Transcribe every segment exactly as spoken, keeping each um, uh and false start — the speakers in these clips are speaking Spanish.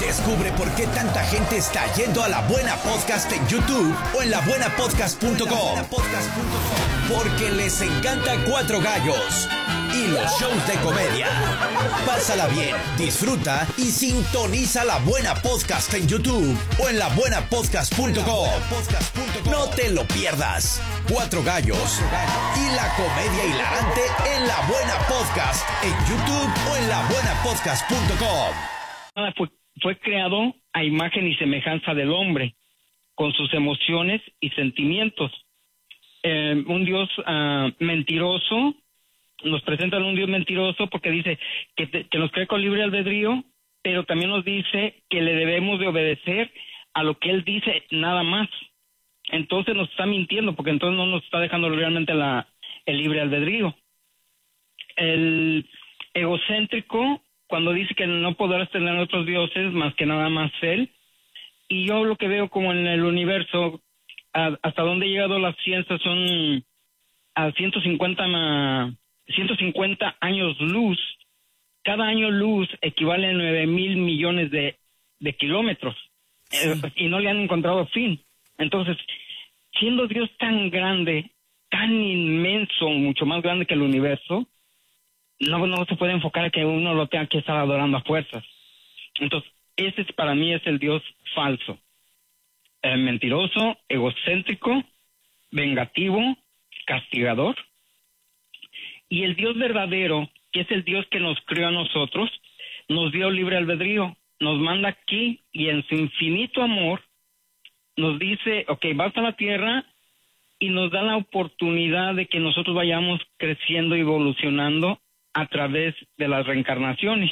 Descubre por qué tanta gente está yendo a La Buena Podcast en YouTube o en la buena podcast punto com. Porque les encanta Cuatro Gallos y los shows de comedia. Pásala bien, disfruta y sintoniza La Buena Podcast en YouTube o en la buena podcast punto com. No te lo pierdas. Cuatro Gallos y la comedia hilarante en La Buena Podcast en YouTube o en la buena podcast punto com. Fue, fue creado a imagen y semejanza del hombre, con sus emociones y sentimientos. Eh, un Dios uh, mentiroso, nos presentan un Dios mentiroso porque dice que, te, que nos cree con libre albedrío, pero también nos dice que le debemos de obedecer a lo que Él dice nada más. Entonces nos está mintiendo, porque entonces no nos está dejando realmente la, el libre albedrío. El egocéntrico, cuando dice que no podrás tener otros dioses más que nada más Él, y yo lo que veo como en el universo, a, hasta donde ha llegado la ciencia son a ciento cincuenta años luz. Cada año luz equivale a nueve mil millones de, de kilómetros, sí. eh, y no le han encontrado fin. Entonces, siendo Dios tan grande, tan inmenso, mucho más grande que el universo, no, no se puede enfocar a que uno lo tenga que estar adorando a fuerzas. Entonces, ese es, para mí es el Dios falso, eh, mentiroso, egocéntrico, vengativo, castigador. Y el Dios verdadero, que es el Dios que nos creó a nosotros, nos dio libre albedrío, nos manda aquí y en su infinito amor nos dice, ok, vas a la tierra, y nos da la oportunidad de que nosotros vayamos creciendo y evolucionando a través de las reencarnaciones.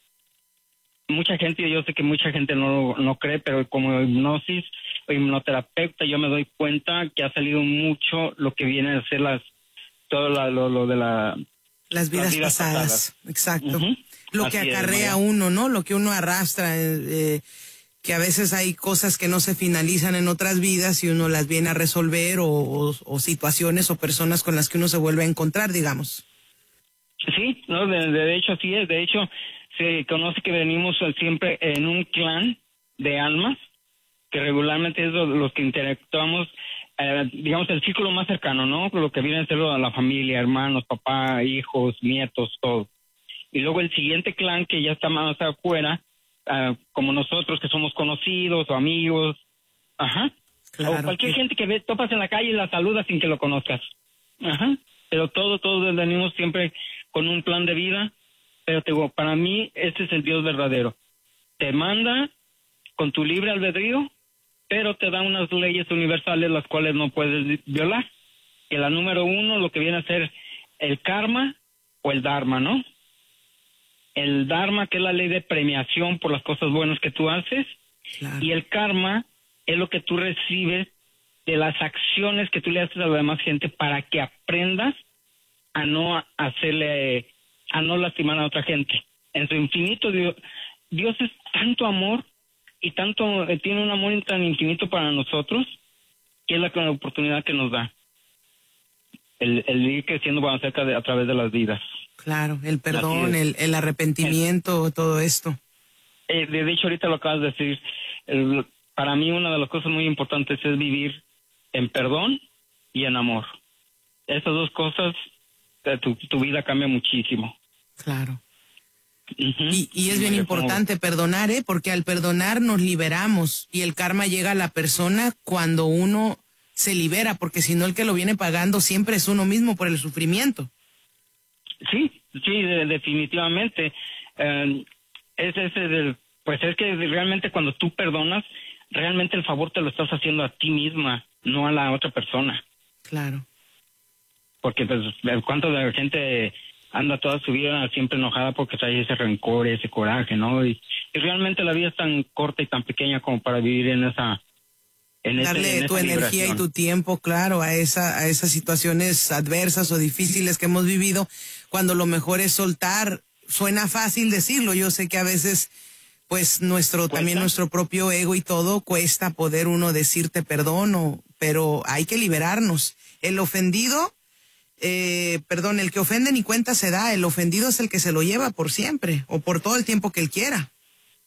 Mucha gente, yo sé que mucha gente no, no cree, pero como hipnosis o hipnoterapeuta yo me doy cuenta que ha salido mucho lo que viene a ser las todo la, lo, lo de la las vidas, las vidas pasadas. pasadas. Exacto. Uh-huh. Lo Así que acarrea es, uno, ¿no? Lo que uno arrastra, eh, que a veces hay cosas que no se finalizan en otras vidas y uno las viene a resolver, o, o, o situaciones o personas con las que uno se vuelve a encontrar, digamos. Sí, no, de, de hecho así es. De hecho, se conoce que venimos siempre en un clan de almas, que regularmente es lo, los que interactuamos, eh, digamos, el círculo más cercano, ¿no? Lo que viene a ser la familia, hermanos, papá, hijos, nietos, todo. Y luego el siguiente clan, que ya está más afuera, uh, como nosotros, que somos conocidos o amigos, ajá. Claro, o cualquier que... gente que ves, topas en la calle y la saludas sin que lo conozcas. Ajá. Pero todo, todos venimos siempre con un plan de vida. Pero te digo, para mí, este es el Dios verdadero. Te manda con tu libre albedrío, pero te da unas leyes universales las cuales no puedes violar. Que la número uno, lo que viene a ser el karma o el dharma, ¿no? El dharma, que es la ley de premiación por las cosas buenas que tú haces, claro. Y el karma es lo que tú recibes de las acciones que tú le haces a la demás gente para que aprendas a no hacerle, a no lastimar a otra gente. En su infinito, Dios, Dios es tanto amor y tanto, eh, tiene un amor tan infinito para nosotros, que es la, la oportunidad que nos da. El, el ir creciendo acerca de, a través de las vidas. Claro, el perdón, el, el arrepentimiento, el, todo esto. Eh, de hecho, ahorita lo acabas de decir. El, para mí, una de las cosas muy importantes es vivir en perdón y en amor. Esas dos cosas, tu, tu vida cambia muchísimo. Claro. Uh-huh. Y, y es bien importante perdonar, ¿eh? Porque al perdonar nos liberamos y el karma llega a la persona cuando uno se libera, porque si no, el que lo viene pagando siempre es uno mismo por el sufrimiento. Sí, sí, de, definitivamente. Eh, es, es, es, pues es que realmente cuando tú perdonas, realmente el favor te lo estás haciendo a ti misma, no a la otra persona. Claro. Porque pues cuánto de gente anda toda su vida siempre enojada porque trae ese rencor, ese coraje, ¿no? Y, y realmente la vida es tan corta y tan pequeña como para vivir en esa... En Darle ese, en tu esa energía liberación. Y tu tiempo, claro, a esa a esas situaciones adversas o difíciles que hemos vivido, cuando lo mejor es soltar. Suena fácil decirlo, yo sé que a veces, pues, nuestro ¿Cuesta? también nuestro propio ego y todo, cuesta poder uno decirte perdón, o, pero hay que liberarnos. El ofendido, eh, perdón, el que ofende ni cuenta se da, el ofendido es el que se lo lleva por siempre, o por todo el tiempo que él quiera.